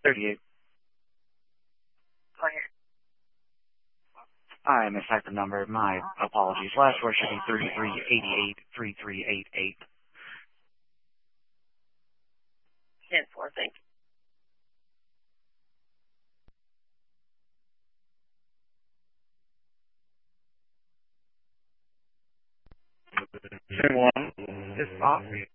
38. Go ahead. I mistyped the number. My apologies. Last four should be 3388, 3388. 10-4, thank you. 10-1. This is off.